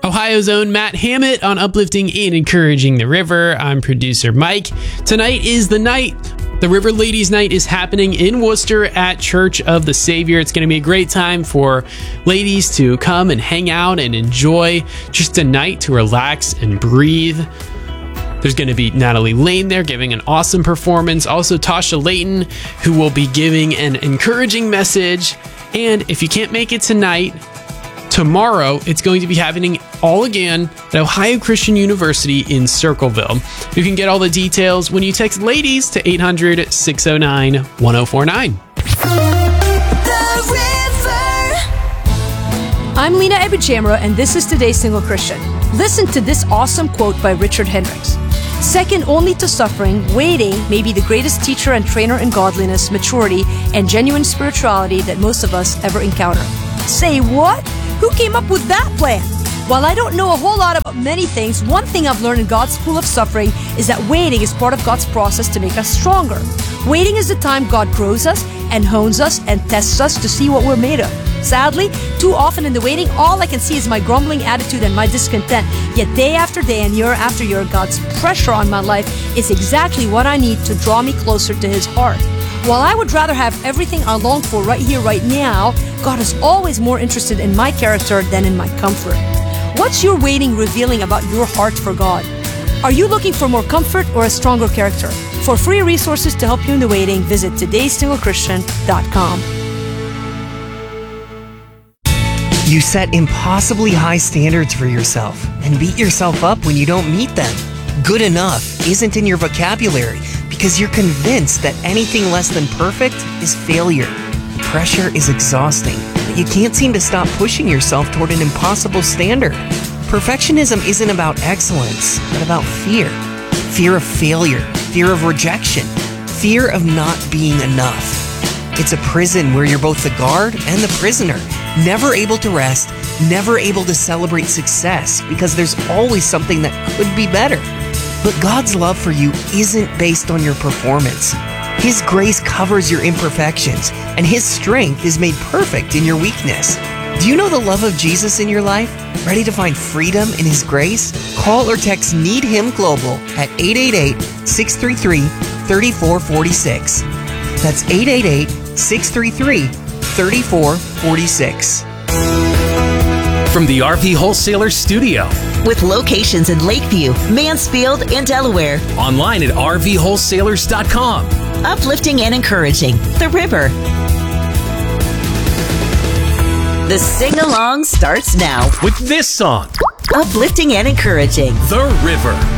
Ohio's own Matt Hammett on Uplifting and Encouraging the River. I'm producer Mike. Tonight is the night. The River Ladies Night is happening in Worcester at Church of the Savior. It's going to be a great time for ladies to come and hang out and enjoy just a night to relax and breathe. There's going to be Natalie Lane there giving an awesome performance. Also Tasha Layton, who will be giving an encouraging message. And if you can't make it tonight, tomorrow it's going to be happening all again at Ohio Christian University in Circleville. You can get all the details when you text LADIES to 800-609-1049. I'm Lena Ebichamera, and this is today's Single Christian. Listen to this awesome quote by Richard Hendricks. Second only to suffering, waiting may be the greatest teacher and trainer in godliness, maturity, and genuine spirituality that most of us ever encounter. Say what? Who came up with that plan? While I don't know a whole lot about many things, one thing I've learned in God's school of suffering is that waiting is part of God's process to make us stronger. Waiting is the time God grows us and hones us and tests us to see what we're made of. Sadly, too often in the waiting, all I can see is my grumbling attitude and my discontent. Yet day after day and year after year, God's pressure on my life is exactly what I need to draw me closer to His heart. While I would rather have everything I long for right here, right now, God is always more interested in my character than in my comfort. What's your waiting revealing about your heart for God? Are you looking for more comfort or a stronger character? For free resources to help you in the waiting, visit todaysinglechristian.com. You set impossibly high standards for yourself and beat yourself up when you don't meet them. Good enough isn't in your vocabulary because you're convinced that anything less than perfect is failure. Pressure is exhausting, but you can't seem to stop pushing yourself toward an impossible standard. Perfectionism isn't about excellence, but about fear. Fear of failure, fear of rejection, fear of not being enough. It's a prison where you're both the guard and the prisoner, never able to rest, never able to celebrate success because there's always something that could be better. But God's love for you isn't based on your performance. His grace covers your imperfections, and His strength is made perfect in your weakness. Do you know the love of Jesus in your life? Ready to find freedom in His grace? Call or text Need Him Global at 888-633-3446. That's 888-633-3446. From the RV Wholesaler Studio. With locations in Lakeview, Mansfield, and Delaware. Online at RVWholesalers.com. Uplifting and encouraging the river. The sing-along starts now. With this song. Uplifting and encouraging the river.